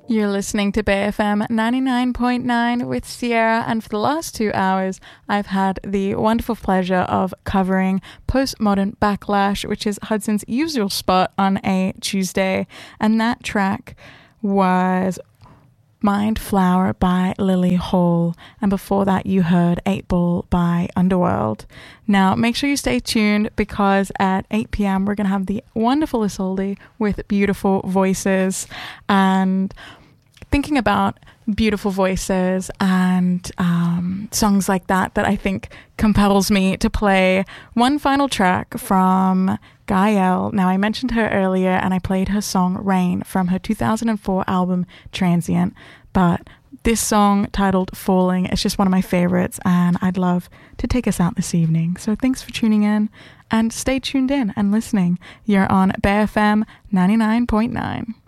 You're listening to BayFM 99.9 with Sierra, and for the last 2 hours, I've had the wonderful pleasure of covering Postmodern Backlash, which is Hudson's usual spot on a Tuesday, and that track was Mind Flower by Lily Hall, and before that you heard 8 Ball by Underworld. Now make sure you stay tuned, because at 8 p.m. we're going to have the wonderful Isolde with Beautiful Voices. And thinking about beautiful voices and songs like that I think compels me to play one final track from Gael. Now, I mentioned her earlier and I played her song Rain from her 2004 album Transient, but this song titled Falling is just one of my favorites, and I'd love to take us out this evening. So thanks for tuning in, and stay tuned in and listening. You're on BayFM 99.9.